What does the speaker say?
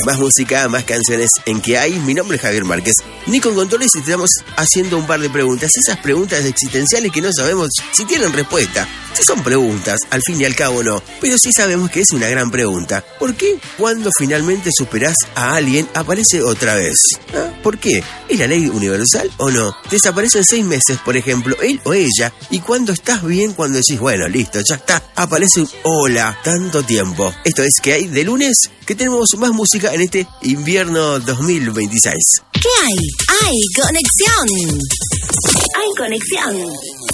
Más música, más canciones en ¿Qué hay? Mi nombre es Javier Márquez. Nico en Controles y estamos haciendo un par de preguntas. Esas preguntas existenciales que no sabemos si tienen respuesta. Si son preguntas, al fin y al cabo no. Pero sí sabemos que es una gran pregunta. ¿Por qué cuando finalmente superás a alguien aparece otra vez? ¿Ah? ¿Por qué? ¿Es la ley universal o no? Desaparecen 6 meses, por ejemplo, él o ella. Y cuando estás bien, cuando decís, bueno, listo, ya está, aparece un hola, tanto tiempo. Esto es ¿Qué hay? De lunes, que tenemos más música en este invierno 2026. ¿Qué hay? ¡Hay conexión! ¡Hay conexión!